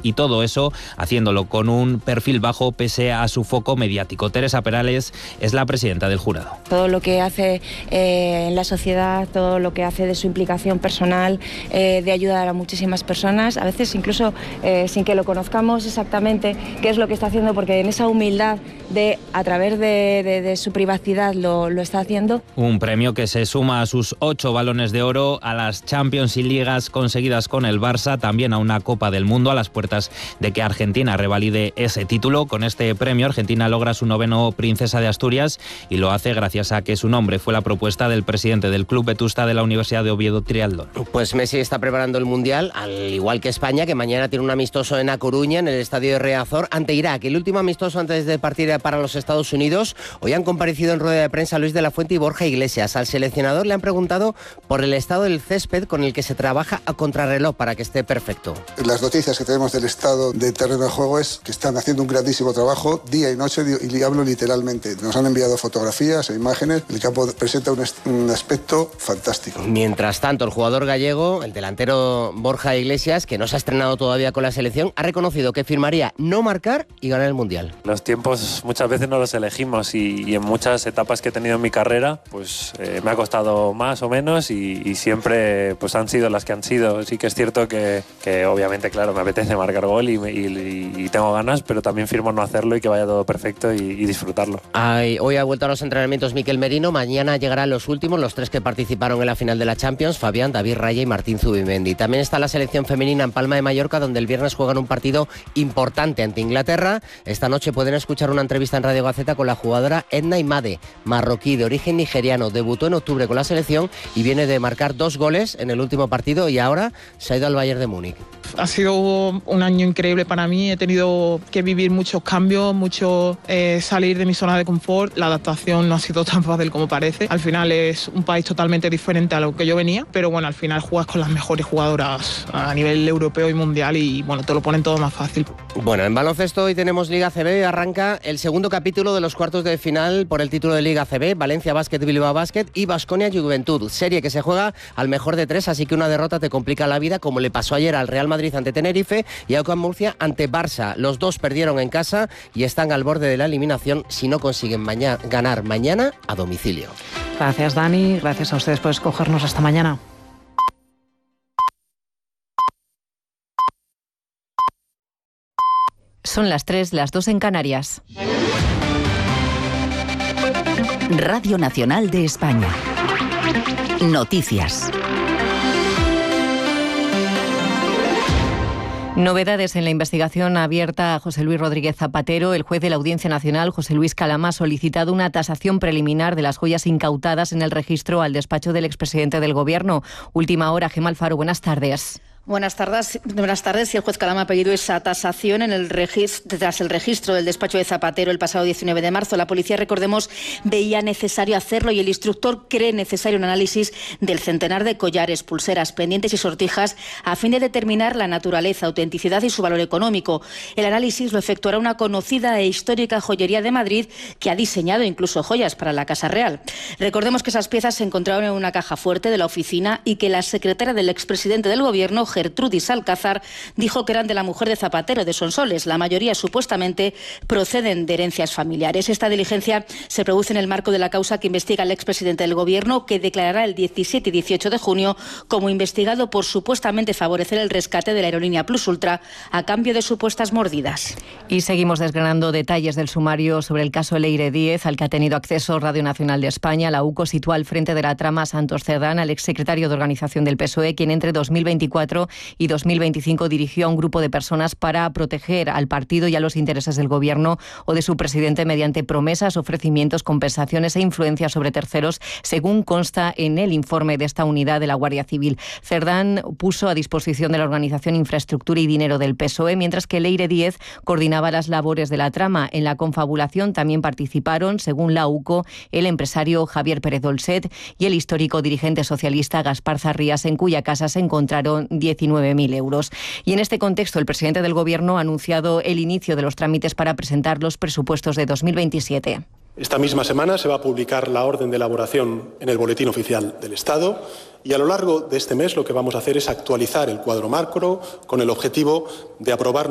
y todo eso haciéndolo con un perfil bajo pese a su foco mediático. Teresa Perales es la presidenta del jurado. Todo lo que hace en la sociedad, todo lo que hace de su implicación personal, de ayudar a muchísimas personas, a veces incluso sin que lo conozcamos exactamente qué es lo que está haciendo, porque en esa humildad de a través de su privacidad lo está haciendo. Un premio que se suma a sus 8 balones de oro, a las Champions y Ligas conseguidas con el Barça, también a una Copa del Mundo, a las puertas de que Argentina revalide ese título. Con este premio Argentina logra su 9º Princesa de Asturias y lo hace gracias a que su nombre fue la propuesta del presidente del Club Vetusta de la Universidad de Oviedo, Trialdón. Pues Messi está preparando el Mundial, al igual que España, que mañana tiene un amistoso en A Coruña, en el estadio de Riazor, ante Irak. El último amistoso antes de partir para los Estados Unidos. Hoy han comparecido en rueda de prensa Luis de la Fuente y Borja Iglesias. Al seleccionador le han preguntado por el estado del césped con el que se trabaja a contrarreloj para que esté perfecto. Las noticias que tenemos del estado de terreno de juego es que están haciendo un grandísimo trabajo día y noche, y hablo literalmente. Nos han enviado fotografías e imágenes. El campo presenta un aspecto fantástico. Mientras tanto, el jugador gallego, el delantero Borja Iglesias, que no se ha estrenado todavía con la selección, ha reconocido que firmaría no marcar y ganar el Mundial. Los tiempos muchas veces no los elegimos y en muchas etapas que he tenido en mi carrera pues me ha costado más o menos y siempre pues han sido las que han sido. Sí que es cierto que obviamente, claro, me apetece marcar gol y tengo ganas, pero también firmo no hacerlo y que vaya todo perfecto y disfrutarlo. Hoy ha vuelto a los entrenamientos Miquel Merino, mañana llegarán los últimos, los 3 que participaron en la final de la Champions, Fabián, David Raya y Martín Zubimendi. También está la selección femenina en Palma de Mallorca, donde el viernes juegan un partido importante ante Inglaterra. Esta noche pueden escuchar una entrevista en Radio Gaceta con la jugadora Edna Imade, marroquí de origen nigeriano. Debutó en octubre con la selección y viene de marcar 2 goles en el último partido y ahora se ha ido al Bayern de Múnich. Ha sido un año increíble para mí, he tenido que vivir muchos cambios, salir de mi zona de confort. La adaptación no ha sido tan fácil como parece. Al final es un país totalmente diferente a lo que yo venía, pero bueno, al final juegas con las mejores jugadoras a nivel europeo y mundial y bueno, te lo ponen todo más fácil. Bueno, en baloncesto hoy tenemos Liga ACB, arranca el segundo capítulo de los cuartos de final por el título de Liga ACB, Valencia Basket, Bilbao Basket y Baskonia Juventud, serie que se juega al mejor de 3, así que una derrota te complica la vida, como le pasó ayer al Real Madrid ante Tenerife y a UCAM Murcia ante Barça. Los dos perdieron en casa y están al borde de la eliminación si no consiguen ganar mañana a domicilio. Gracias, Dani, gracias a ustedes por escogernos. Hasta mañana. Son las 3, las 2 en Canarias. Radio Nacional de España. Noticias. Novedades en la investigación abierta a José Luis Rodríguez Zapatero. El juez de la Audiencia Nacional, José Luis Calama, ha solicitado una tasación preliminar de las joyas incautadas en el registro al despacho del expresidente del Gobierno. Última hora, Gemma Alfaro, buenas tardes. Buenas tardes. Y el juez Calama ha pedido esa tasación tras el registro del despacho de Zapatero el pasado 19 de marzo. La policía, recordemos, veía necesario hacerlo y el instructor cree necesario un análisis del centenar de collares, pulseras, pendientes y sortijas a fin de determinar la naturaleza, autenticidad y su valor económico. El análisis lo efectuará una conocida e histórica joyería de Madrid que ha diseñado incluso joyas para la Casa Real. Recordemos que esas piezas se encontraron en una caja fuerte de la oficina y que la secretaria del expresidente del Gobierno, Gertrudis Alcázar, dijo que eran de la mujer de Zapatero, de Sonsoles. La mayoría supuestamente proceden de herencias familiares. Esta diligencia se produce en el marco de la causa que investiga el expresidente del Gobierno, que declarará el 17 y 18 de junio como investigado por supuestamente favorecer el rescate de la aerolínea Plus Ultra a cambio de supuestas mordidas. Y seguimos desgranando detalles del sumario sobre el caso Leire Díez, al que ha tenido acceso Radio Nacional de España. La UCO sitúa al frente de la trama Santos Cerdán, al exsecretario de Organización del PSOE, quien entre 2024 y 2025 dirigió a un grupo de personas para proteger al partido y a los intereses del Gobierno o de su presidente mediante promesas, ofrecimientos, compensaciones e influencias sobre terceros, según consta en el informe de esta unidad de la Guardia Civil. Cerdán puso a disposición de la organización infraestructura y dinero del PSOE, mientras que Leire Díez coordinaba las labores de la trama. En la confabulación también participaron, según la UCO, el empresario Javier Pérez Dolcet y el histórico dirigente socialista Gaspar Zarrías, en cuya casa se encontraron 19.000 euros. Y en este contexto, el presidente del Gobierno ha anunciado el inicio de los trámites para presentar los presupuestos de 2027. Esta misma semana se va a publicar la orden de elaboración en el Boletín Oficial del Estado y a lo largo de este mes lo que vamos a hacer es actualizar el cuadro macro con el objetivo de aprobar